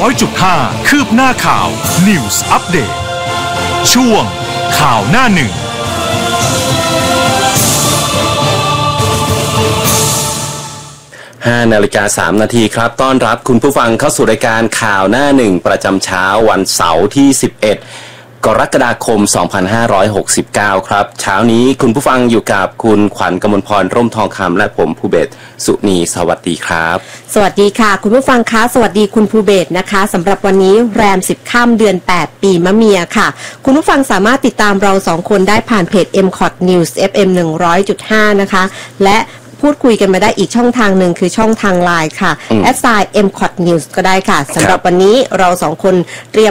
100.5 คืบหน้าข่าว News Update ช่วงข่าวหน้าหนึ่ง 5:03 นาทีครับต้อนรับคุณผู้ฟังเข้าสู่รายการข่าวหน้าหนึ่งประจำเช้าวันเสาร์ที่11 กรกฎาคม 2569 ครับเช้านี้คุณผู้ฟังอยู่กับคุณขวัญกมลพรร่มทองคำและผมภูเบศรสุนีสวัสดีครับสวัสดีค่ะคุณผู้ฟังคะสวัสดีคุณภูเบศรนะคะสำหรับวันนี้แรม10 ค่ำเดือน 8 ปีมะเมียค่ะคุณผู้ฟังสามารถติดตามเรา2คนได้ผ่านเพจ MCOT News FM 100.5 นะคะและพูดคุยกันมาได้อีกช่องทางหนึ่งคือช่องทางไลน์ค่ะ@MCOT News ก็ได้ค่ะสำหรับวันนี้เรา2คนเตรียม